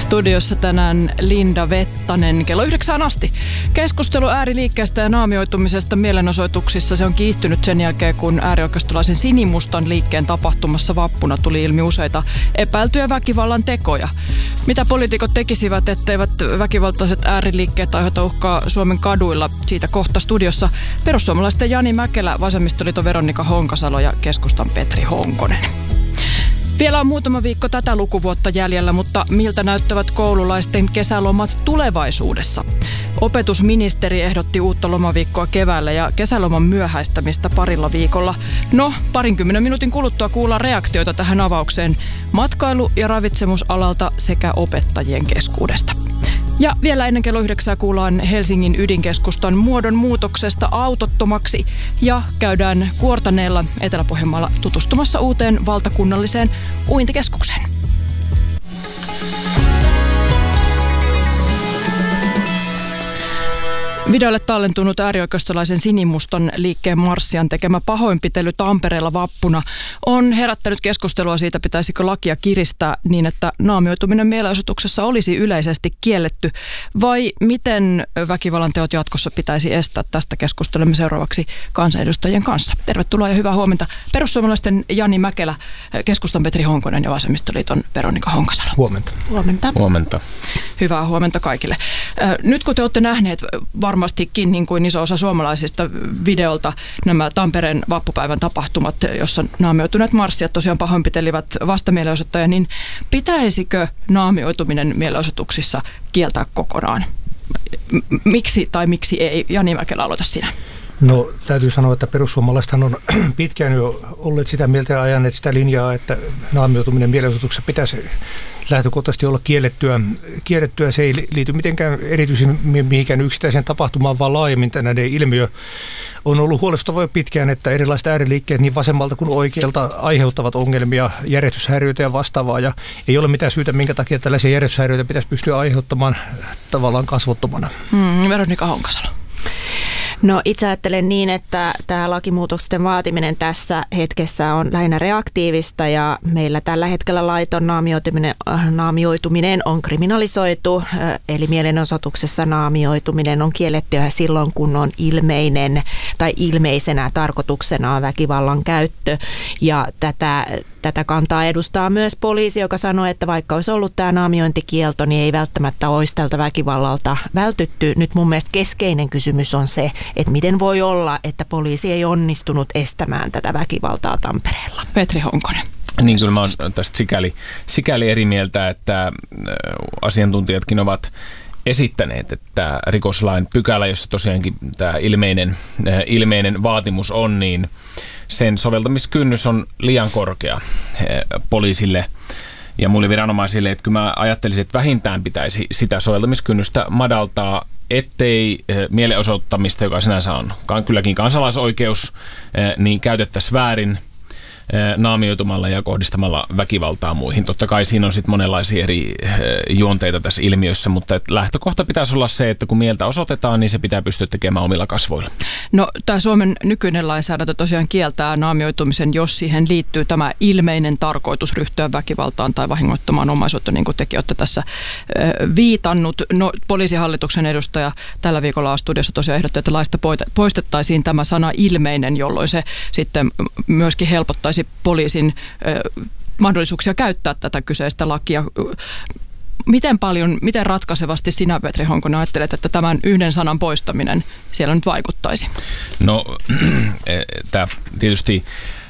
Studiossa tänään Linda Vettanen kello 9 asti. Keskustelu ääriliikkeestä ja naamioitumisesta mielenosoituksissa se on kiihtynyt sen jälkeen, kun äärioikeistolaisen sinimustan liikkeen tapahtumassa vappuna tuli ilmi useita epäiltyjä väkivallan tekoja. Mitä poliitikot tekisivät, etteivät väkivaltaiset ääriliikkeet aiheuta uhkaa Suomen kaduilla? Siitä kohta studiossa perussuomalaisten Jani Mäkelä, vasemmistoliiton Veronika Honkasalo ja keskustan Petri Honkonen. Vielä on muutama viikko tätä lukuvuotta jäljellä, mutta miltä näyttävät koululaisten kesälomat tulevaisuudessa? Opetusministeri ehdotti uutta lomaviikkoa keväällä ja kesäloman myöhäistämistä parilla viikolla. No, 20 minuutin kuluttua kuullaan reaktioita tähän avaukseen matkailu- ja ravitsemusalalta sekä opettajien keskuudesta. Ja vielä ennen kello 9 kuullaan Helsingin ydinkeskustan muodon muutoksesta autottomaksi ja käydään Kuortaneella Etelä-Pohjanmaalla tutustumassa uuteen valtakunnalliseen uintikeskukseen. Videolle tallentunut äärioikeistolaisen sinimustan liikkeen marssian tekemä pahoinpitely Tampereella vappuna on herättänyt keskustelua siitä, pitäisikö lakia kiristää niin, että naamioituminen mielenosoituksessa olisi yleisesti kielletty, vai miten väkivallan teot jatkossa pitäisi estää. Tästä keskustelemme seuraavaksi kansanedustajien kanssa. Tervetuloa ja hyvää huomenta. Perussuomalaisten Jani Mäkelä, keskustan Petri Honkonen ja vasemmistoliiton Veronika Honkasalo. Huomenta. Huomenta. Huomenta. Hyvää huomenta kaikille. Nyt kun te olette nähneet varmastikin niin kuin iso osa suomalaisista videolta nämä Tampereen vappupäivän tapahtumat, jossa naamioituneet marssijat tosiaan pahoinpitelivät vastamielenosoittajia, niin pitäisikö naamioituminen mielenosoituksissa kieltää kokonaan? Miksi tai miksi ei? Jani Mäkelä, aloita sinä. No täytyy sanoa, että perussuomalaisethan on pitkään jo olleet sitä mieltä ja ajaneet sitä linjaa, että naamioituminen mielenosoituksessa pitäisi lähtökohtaisesti olla kiellettyä. Se ei liity mitenkään erityisen mihinkään yksittäiseen tapahtumaan, vaan laajemmin tänäinen ilmiö on ollut huolestuttava jo pitkään, että erilaiset ääriliikkeet niin vasemmalta kuin oikealta aiheuttavat ongelmia, järjestyshäiriöitä ja vastaavaa. Ja ei ole mitään syytä, minkä takia tällaisia järjestyshäiriöitä pitäisi pystyä aiheuttamaan tavallaan kasvottomana. Veronika Honkasalo. No itse ajattelen niin, että tämä lakimuutosten vaatiminen tässä hetkessä on lähinnä reaktiivista ja meillä tällä hetkellä laiton naamioituminen on kriminalisoitu, eli mielenosoituksessa naamioituminen on kiellettyä silloin, kun on ilmeinen tai ilmeisenä tarkoituksena väkivallan käyttö ja tätä kantaa edustaa myös poliisi, joka sanoo, että vaikka olisi ollut tämä naamiointikielto, niin ei välttämättä olisi tältä väkivallalta vältytty. Nyt mun mielestä keskeinen kysymys on se, että miten voi olla, että poliisi ei onnistunut estämään tätä väkivaltaa Tampereella. Petri Honkonen. Niin kyllä mä oon tästä sikäli eri mieltä, että asiantuntijatkin ovat esittäneet, että rikoslain pykälä, jossa tosiaankin tämä ilmeinen vaatimus on, niin sen soveltamiskynnys on liian korkea poliisille ja muille viranomaisille, että kyllä mä ajattelisin, että vähintään pitäisi sitä soveltamiskynnystä madaltaa, ettei mielenosoittamista, joka sinänsä on kylläkin kansalaisoikeus, niin käytettäisiin väärin naamioitumalla ja kohdistamalla väkivaltaa muihin. Totta kai siinä on sitten monenlaisia eri juonteita tässä ilmiössä, mutta lähtökohta pitäisi olla se, että kun mieltä osoitetaan, niin se pitää pystyä tekemään omilla kasvoilla. No tämä Suomen nykyinen lainsäädäntö tosiaan kieltää naamioitumisen, jos siihen liittyy tämä ilmeinen tarkoitus ryhtyä väkivaltaan tai vahingoittamaan omaisuutta, niin kuin tekin olette tässä viitannut. No poliisihallituksen edustaja tällä viikolla studiossa tosiaan ehdotti, että laista poistettaisiin tämä sana ilmeinen, jolloin se sitten myöskin helpottaisi poliisin mahdollisuuksia käyttää tätä kyseistä lakia. Miten ratkaisevasti sinä, Petri Honkonen, ajattelet, että tämän yhden sanan poistaminen siellä nyt vaikuttaisi? No, tämä tietysti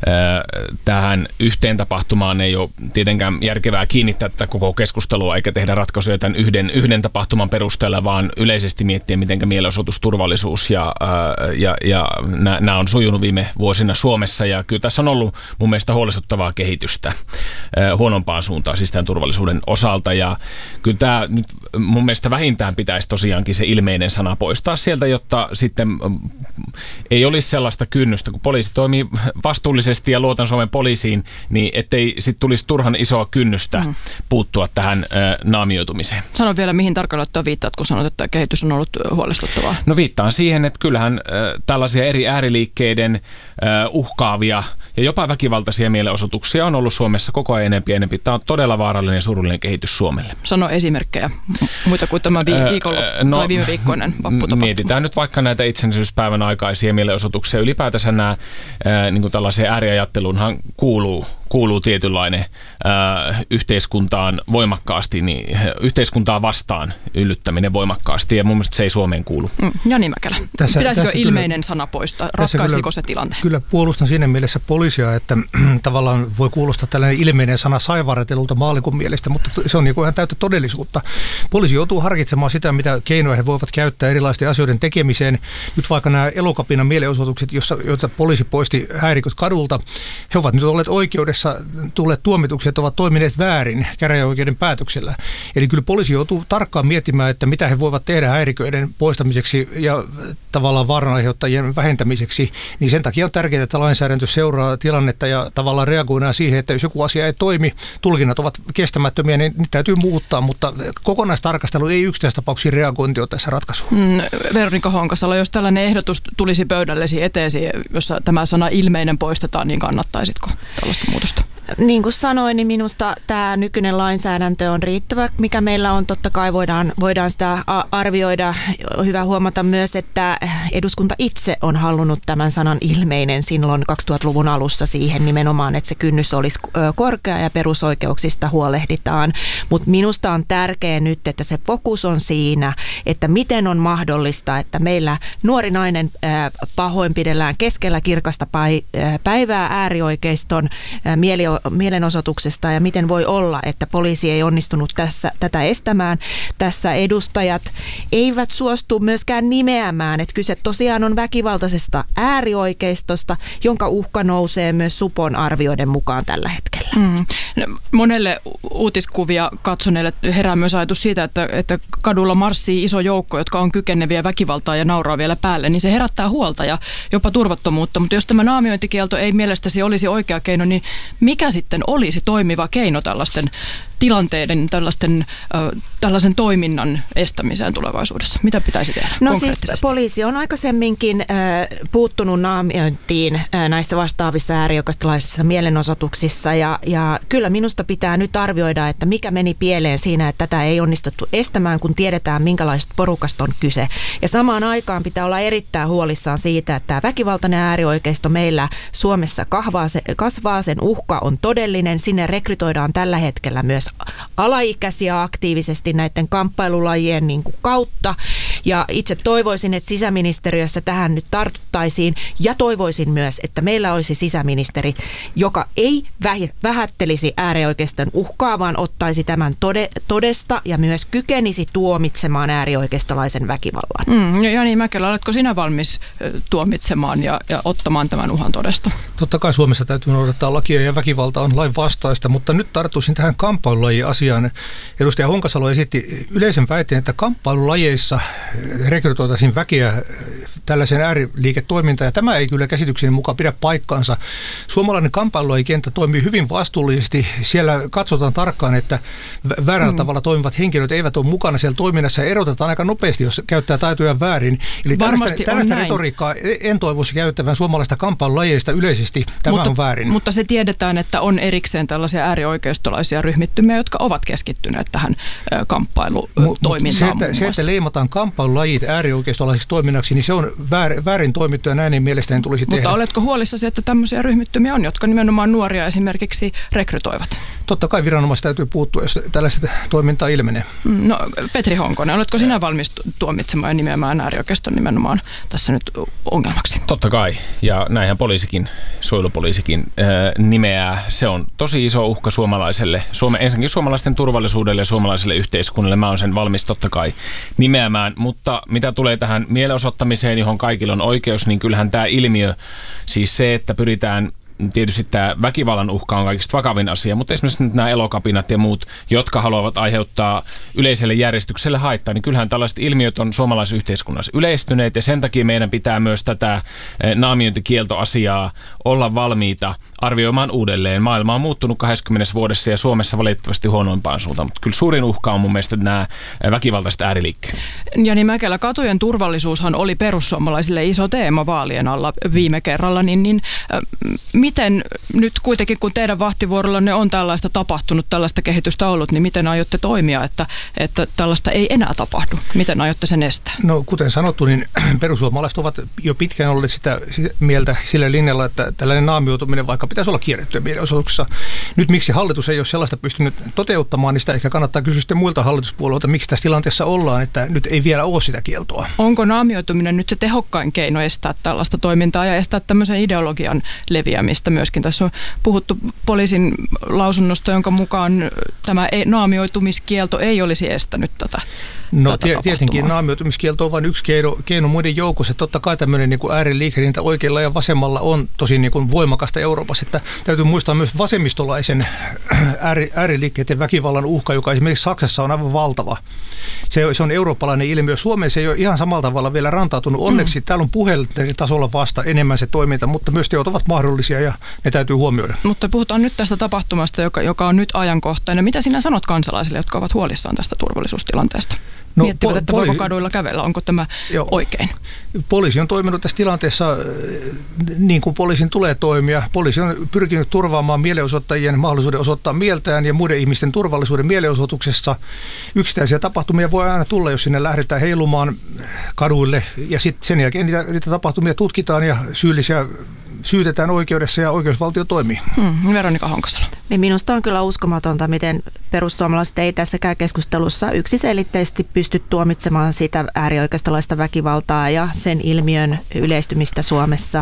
tähän yhteen tapahtumaan ei ole tietenkään järkevää kiinnittää tätä koko keskustelua eikä tehdä ratkaisuja tämän yhden tapahtuman perusteella, vaan yleisesti miettiä, miten mielenosoitusturvallisuus ja nämä on sujunut viime vuosina Suomessa ja kyllä tässä on ollut mun mielestä huolestuttavaa kehitystä huonompaan suuntaan siis tämän turvallisuuden osalta ja kyllä tämä nyt mun mielestä vähintään pitäisi tosiaankin se ilmeinen sana poistaa sieltä, jotta sitten ei olisi sellaista kynnystä, kun poliisi toimii vastuullisesti luonnollisesti ja luotan Suomen poliisiin, niin ettei sitten tulisi turhan isoa kynnystä puuttua tähän naamioitumiseen. Sano vielä, mihin tarkalleen ottaen viittaat, kun sanot, että kehitys on ollut huolestuttavaa. No viittaan siihen, että kyllähän tällaisia eri ääriliikkeiden uhkaavia ja jopa väkivaltaisia mielenosoituksia on ollut Suomessa koko ajan enempi. Tämä on todella vaarallinen ja surullinen kehitys Suomelle. Sano esimerkkejä, muita kuin tämä tai viime viikkoinen vapputapahtuma. Mietitään nyt vaikka näitä itsenäisyyspäivän aikaisia mielenosoituksia. Ylipäätänsä nämä niin kuin tällaiseen ääriajatteluunhan kuuluu tietynlainen yhteiskuntaan voimakkaasti, niin yhteiskuntaa vastaan yllyttäminen voimakkaasti, ja mun mielestä se ei Suomeen kuulu. Jani Mäkelä, pitäisikö ilmeinen sana poistaa? Ratkaisiko se tilanteen? Kyllä puolustan siinä mielessä poliisia, että tavallaan voi kuulostaa tällainen ilmeinen sana saivarretelulta maallikon mielestä, mutta se on niin kuin ihan täyttä todellisuutta. Poliisi joutuu harkitsemaan sitä, mitä keinoja he voivat käyttää erilaisten asioiden tekemiseen. Nyt vaikka nämä Elokapinan mielenosoitukset, joissa poliisi poisti häiriköt kadulta, he ovat nyt olleet oikeudessa, tulleet tuomitukset ovat toimineet väärin käräjäoikeuden päätöksellä. Eli kyllä poliisi joutuu tarkkaan miettimään, että mitä he voivat tehdä häiriköiden poistamiseksi ja tavallaan vaaranaiheuttajien vähentämiseksi, niin sen takia on tärkeää, että lainsäädäntö seuraa tilannetta ja tavallaan reagoidaan siihen, että jos joku asia ei toimi, tulkinnat ovat kestämättömiä, niin niitä täytyy muuttaa, mutta kokonaistarkastelu ei yksittäistapauksiin reagointi ole tässä ratkaisu. Veronika Honkasalo, jos tällainen ehdotus tulisi pöydällesi eteesi, jossa tämä sana ilmeinen poistetaan, niin kannattaisitko tällaista muutosta? Niin kuin sanoin, niin minusta tämä nykyinen lainsäädäntö on riittävä, mikä meillä on. Totta kai voidaan sitä arvioida. Hyvä huomata myös, että eduskunta itse on halunnut tämän sanan ilmeinen silloin 2000-luvun alussa siihen nimenomaan, että se kynnys olisi korkea ja perusoikeuksista huolehditaan. Mutta minusta on tärkeää nyt, että se fokus on siinä, että miten on mahdollista, että meillä nuori nainen pahoinpidellään keskellä kirkasta päivää äärioikeiston mielenosoituksesta ja miten voi olla, että poliisi ei onnistunut tätä estämään. Tässä edustajat eivät suostu myöskään nimeämään, että kyse tosiaan on väkivaltaisesta äärioikeistosta, jonka uhka nousee myös Supon arvioiden mukaan tällä hetkellä. Monelle uutiskuvia katsoneille herää myös ajatus siitä, että kadulla marssii iso joukko, jotka on kykeneviä väkivaltaa ja nauraa vielä päälle, niin se herättää huolta ja jopa turvattomuutta. Mutta jos tämä naamiointikielto ei mielestäsi olisi oikea keino, niin mikä sitten olisi toimiva keino tällaisten tilanteiden, tällaisen toiminnan estämiseen tulevaisuudessa? Mitä pitäisi tehdä konkreettisesti? Siis poliisi on aikaisemminkin puuttunut naamiointiin näissä vastaavissa äärioikeistolaisissa mielenosoituksissa ja kyllä minusta pitää nyt arvioida, että mikä meni pieleen siinä, että tätä ei onnistuttu estämään, kun tiedetään minkälaisesta porukasta on kyse. Ja samaan aikaan pitää olla erittäin huolissaan siitä, että tämä väkivaltainen äärioikeisto meillä Suomessa kasvaa, sen uhka on todellinen, sinne rekrytoidaan tällä hetkellä myös alaikäisiä aktiivisesti näiden kamppailulajien niin kuin kautta. Ja itse toivoisin, että sisäministeriössä tähän nyt tartuttaisiin ja toivoisin myös, että meillä olisi sisäministeri, joka ei vähättelisi äärioikeiston uhkaa, vaan ottaisi tämän todesta ja myös kykenisi tuomitsemaan äärioikeistolaisen väkivallan. Jani Mäkelä, oletko sinä valmis tuomitsemaan ja ottamaan tämän uhan todesta? Totta kai Suomessa täytyy noudattaa lakia ja väkivalta on lain vastaista, mutta nyt tarttuisin tähän kamppailulaji-asiaan. Edustaja Honkasalo esitti yleisen väitteen, että kamppailulajeissa rekrytoitaisiin väkeä tällaiseen ääriliiketoimintaan, ja tämä ei kyllä käsitykseni mukaan pidä paikkaansa. Suomalainen kamppailulajikenttä toimii hyvin vastuullisesti. Siellä katsotaan tarkkaan, että väärällä tavalla toimivat henkilöt eivät ole mukana siellä toiminnassa ja erotetaan aika nopeasti, jos käyttää taitoja väärin. Eli tällaista retoriikkaa en toivoisi käyttävän suomalaista kamppailulajeista yleisesti. Tämä on väärin. Mutta se tiedetään, että on erikseen tällaisia äärioikeistolaisia ryhmittymiä, jotka ovat keskittyneet tähän kamppailutoimintaan. Se, että leimataan kamppailulajit äärioikeistolaisiksi toiminnaksi, niin se on väärin toimittu ja näin ei mielestäni tulisi tehdä. Mutta oletko huolissasi, että tämmöisiä ryhmittymiä on, jotka nimenomaan nuoria esimerkiksi rekrytoivat? Totta kai viranomaiset täytyy puuttua, jos tällaista toimintaa ilmenee. No, Petri Honkonen, oletko sinä valmis tuomitsemaan ja nimeämään äärioikeiston nimenomaan tässä nyt ongelmaksi? Totta kai, ja näinhän suojelupoliisikin nimeää. Se on tosi iso uhka suomalaiselle, ensinnäkin suomalaisten turvallisuudelle ja suomalaiselle yhteiskunnalle. Mä oon sen valmis totta kai nimeämään, mutta mitä tulee tähän mielenosoittamiseen, johon kaikilla on oikeus, niin kyllähän tämä ilmiö, siis se, että pyritään tietysti tämä väkivallan uhka on kaikista vakavin asia, mutta esimerkiksi nyt nämä elokapinat ja muut, jotka haluavat aiheuttaa yleiselle järjestykselle haittaa, niin kyllähän tällaiset ilmiöt on suomalaisessa yhteiskunnassa yleistyneet ja sen takia meidän pitää myös tätä naamiointikieltoasiaa olla valmiita arvioimaan uudelleen. Maailma on muuttunut 20 vuodessa ja Suomessa valitettavasti huonoimpaan suuntaan, mutta kyllä suurin uhka on mun mielestä nämä väkivaltaiset ääriliikkeet. Jani Mäkelä, katujen turvallisuushan oli perussuomalaisille iso teema vaalien alla viime kerralla, niin miten nyt kuitenkin, kun teidän vahtivuorollanne on tällaista tapahtunut, tällaista kehitystä ollut, niin miten aiotte toimia, että tällaista ei enää tapahdu? Miten aiotte sen estää? No kuten sanottu, niin perussuomalaiset ovat jo pitkään olleet sitä mieltä sillä linjalla, että tällainen naamioituminen vaikka pitäisi olla kiellettyä mielenosoituksessa. Nyt miksi hallitus ei ole sellaista pystynyt toteuttamaan, niin sitä ehkä kannattaa kysyä sitten muilta hallituspuolueilta, miksi tässä tilanteessa ollaan, että nyt ei vielä ole sitä kieltoa. Onko naamioituminen nyt se tehokkain keino estää tällaista toimintaa ja estää tämmöisen ideologian leviämistä myöskin? Tässä on puhuttu poliisin lausunnosta, jonka mukaan tämä naamioitumiskielto ei olisi estänyt tätä. No tietenkin naamioitumiskielto on vain yksi keino muiden joukossa. Totta kai tämmöinen niin kuin ääriliikehdintä oikealla ja vasemmalla on tosi niin kuin voimakasta Euroopassa. Että täytyy muistaa myös vasemmistolaisen ääriliikkeiden väkivallan uhka, joka esimerkiksi Saksassa on aivan valtava. Se on eurooppalainen ilmiö. Suomessa ei ole ihan samalla tavalla vielä rantautunut. Onneksi täällä on puhelintasolla vasta enemmän se toiminta, mutta myös teot ovat mahdollisia ja ne täytyy huomioida. Mutta puhutaan nyt tästä tapahtumasta, joka on nyt ajankohtainen. Mitä sinä sanot kansalaisille, jotka ovat huolissaan tästä turvallisuustilanteesta? No, miettivät, että voiko kaduilla kävellä, onko tämä oikein? Poliisi on toiminut tässä tilanteessa niin kuin poliisin tulee toimia. Poliisi on pyrkinyt turvaamaan mielenosoittajien mahdollisuuden osoittaa mieltään ja muiden ihmisten turvallisuuden mielenosoituksessa. Yksittäisiä tapahtumia voi aina tulla, jos sinne lähdetään heilumaan kaduille ja sitten sen jälkeen niitä tapahtumia tutkitaan ja syyllisiä syytetään oikeudessa ja oikeusvaltio toimii. Veronika Honkasalo. Niin minusta on kyllä uskomatonta, miten perussuomalaiset ei tässäkään keskustelussa yksiselitteisesti pysty tuomitsemaan sitä äärioikeistolaista väkivaltaa ja sen ilmiön yleistymistä Suomessa.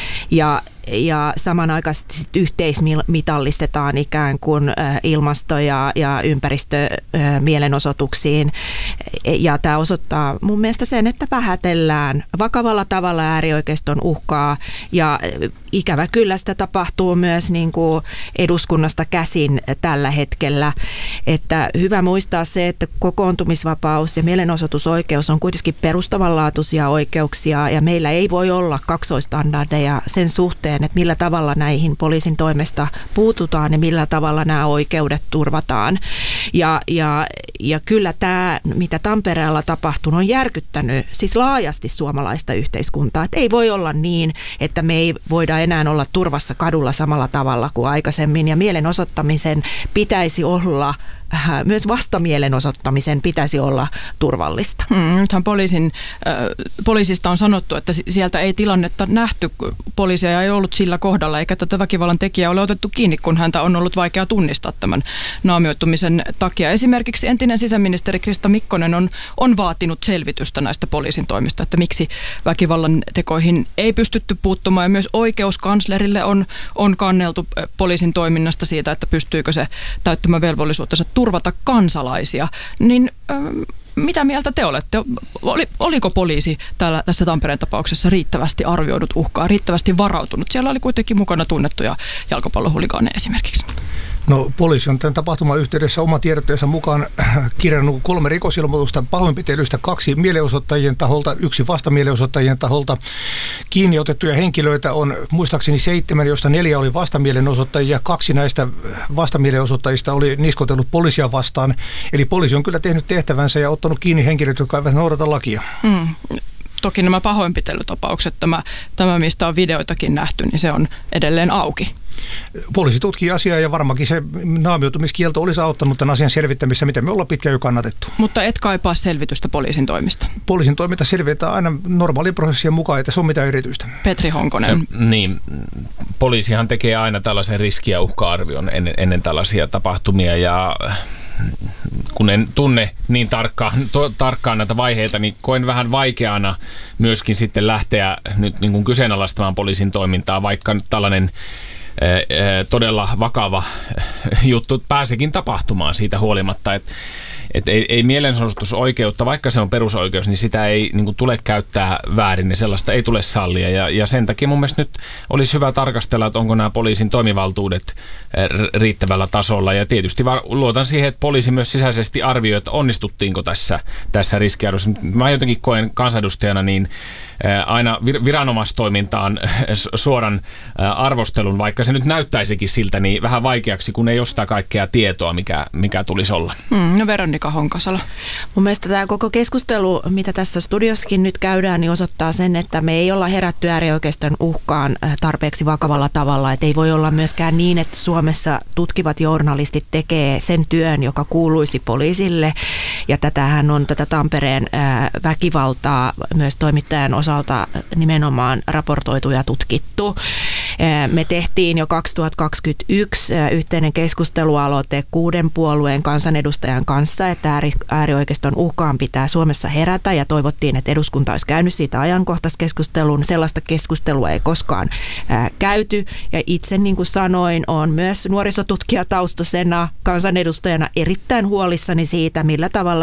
Ja samanaikaisesti yhteismitallistetaan ikään kuin ilmasto- ja ympäristömielenosoituksiin. Ja tämä osoittaa mun mielestä sen, että vähätellään vakavalla tavalla äärioikeiston uhkaa. Ja ikävä kyllä sitä tapahtuu myös niin kuin eduskunnasta käsin tällä hetkellä. Että hyvä muistaa se, että kokoontumisvapaus ja mielenosoitusoikeus on kuitenkin perustavanlaatuisia oikeuksia. Ja meillä ei voi olla kaksoistandardeja sen suhteen, että millä tavalla näihin poliisin toimesta puututaan ja millä tavalla nämä oikeudet turvataan. Ja kyllä tämä, mitä Tampereella tapahtunut, on järkyttänyt siis laajasti suomalaista yhteiskuntaa. Että ei voi olla niin, että me ei voida enää olla turvassa kadulla samalla tavalla kuin aikaisemmin. Ja mielenosoittamisen pitäisi olla myös vastamielenosoittamisen pitäisi olla turvallista. Nythän poliisista on sanottu, että sieltä ei tilannetta nähty. Poliisia ei ollut sillä kohdalla, eikä tätä väkivallan tekijää ole otettu kiinni, kun häntä on ollut vaikea tunnistaa tämän naamioitumisen takia. Esimerkiksi entinen sisäministeri Krista Mikkonen on vaatinut selvitystä näistä poliisin toimista, että miksi väkivallan tekoihin ei pystytty puuttumaan. Ja myös oikeuskanslerille on kanneltu poliisin toiminnasta siitä, että pystyykö se täyttämään velvollisuutensa turvata kansalaisia, niin mitä mieltä te olette? Oliko poliisi tässä Tampereen tapauksessa riittävästi arvioidut uhkaa, riittävästi varautunut? Siellä oli kuitenkin mukana tunnettuja jalkapallohuligaaneja esimerkiksi. No poliisi on tämän tapahtuman yhteydessä oma tiedotteensa mukaan kirjannut 3 rikosilmoitusta pahoinpitelystä, 2 mielenosoittajien taholta, 1 vastamielenosoittajien taholta. Kiinni otettuja henkilöitä on muistaakseni 7, josta 4 oli vastamielenosoittajia. 2 näistä vastamielenosoittajista oli niskotellut poliisia vastaan. Eli poliisi on kyllä tehnyt tehtävänsä ja ottanut kiinni henkilöt, jotka eivät noudata lakia. Toki nämä pahoinpitelytapaukset, tämä mistä on videoitakin nähty, niin se on edelleen auki. Poliisi tutkii asiaa ja varmaankin se naamioitumiskielto olisi auttanut tämän asian selvittämisessä, mitä me ollaan pitkään jo kannatettu. Mutta et kaipaa selvitystä poliisin toimista? Poliisin toiminta selvitetään aina normaalien prosessien mukaan, että se on mitään erityistä. Petri Honkonen. Niin, poliisihan tekee aina tällaisen riski- ja uhka-arvion ennen tällaisia tapahtumia ja kun en tunne niin tarkkaan näitä vaiheita, niin koen vähän vaikeana myöskin sitten lähteä nyt niin kuin kyseenalaistamaan poliisin toimintaa, vaikka nyt tällainen todella vakava juttu pääsekin tapahtumaan siitä huolimatta, ei mielenosoitusoikeutta, vaikka se on perusoikeus, niin sitä ei niin kuin tule käyttää väärin ja sellaista ei tule sallia. Ja sen takia mun mielestä nyt olisi hyvä tarkastella, että onko nämä poliisin toimivaltuudet riittävällä tasolla. Ja tietysti luotan siihen, että poliisi myös sisäisesti arvioi, että onnistuttiinko tässä riskiarvossa. Mä jotenkin koen kansanedustajana niin aina viranomaistoimintaan suoran arvostelun, vaikka se nyt näyttäisikin siltä, niin vähän vaikeaksi, kun ei ole sitä kaikkea tietoa, mikä tulisi olla. No Veronika Honkasalo. Mun mielestä tämä koko keskustelu, mitä tässä studiossakin nyt käydään, niin osoittaa sen, että me ei olla herätty äärioikeiston uhkaan tarpeeksi vakavalla tavalla. Et ei voi olla myöskään niin, että Suomessa tutkivat journalistit tekee sen työn, joka kuuluisi poliisille. Ja tätähän on tätä Tampereen väkivaltaa myös toimittajan osalta nimenomaan raportoitu ja tutkittu. Me tehtiin jo 2021 yhteinen keskustelualoite 6 puolueen kansanedustajan kanssa, että äärioikeiston uhkaan pitää Suomessa herätä ja toivottiin, että eduskunta olisi käynyt siitä ajankohtaiskeskustelun. Sellaista keskustelua ei koskaan käyty ja itse niin kuin sanoin, on myös nuorisotutkijataustaisena kansanedustajana erittäin huolissani siitä, millä tavalla